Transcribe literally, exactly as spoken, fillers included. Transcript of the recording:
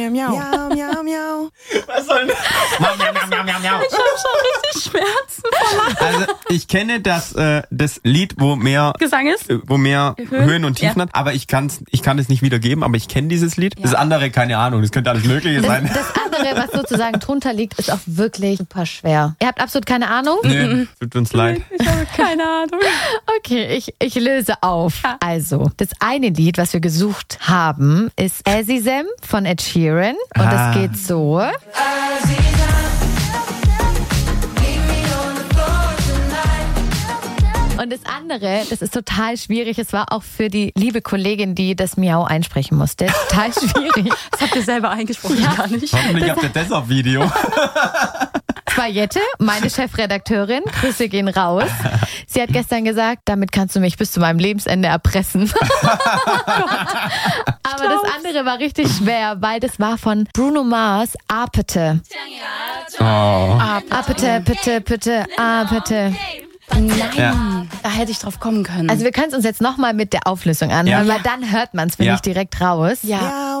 miau, miau, miau, miau. Was soll das? Miau, miau, miau, miau, miau. Ich habe schon richtig Schmerzen vor Lachen. Also ich kenne das, äh, das Lied, wo mehr Gesang ist? äh, wo mehr Höhen? Höhen und Tiefen Ja. hat, aber ich kann's, ich kann es nicht wiedergeben, aber ich kenne dieses Lied. Das andere, keine Ahnung, das könnte alles Mögliche Das, sein. das andere, was sozusagen drunter liegt, ist auch wirklich super schwer. Ihr habt absolut keine Ahnung? Nö, tut uns leid. Ich habe keine Ahnung. Okay, ich, ich löse auf. Also, das eine Lied, was wir gesucht haben, ist Azizam von Ed Sheeran. Und Ah. es geht so. Und das andere, das ist total schwierig. Es war auch für die liebe Kollegin, die das Miau einsprechen musste. Total schwierig. Das habt ihr selber eingesprochen, gar nicht. Hoffentlich habt ihr das auf Video. Das war Jette, meine Chefredakteurin. Grüße gehen raus. Sie hat gestern gesagt, damit kannst du mich bis zu meinem Lebensende erpressen. Aber das andere war richtig schwer, weil das war von Bruno Mars, Apete. Oh. Apete, bitte, bitte, Apete. Nein, Ja. da hätte ich drauf kommen können. Also wir können es uns jetzt nochmal mit der Auflösung anhören, Ja. weil dann hört man es, finde Ja. ich, direkt raus. ja.